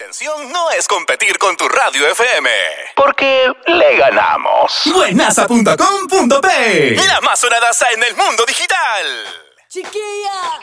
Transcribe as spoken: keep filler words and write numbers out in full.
intención no es competir con tu radio F M, porque le ganamos. Buenaza punto com punto pe, la más sonadaza en el mundo digital. Chiquilla.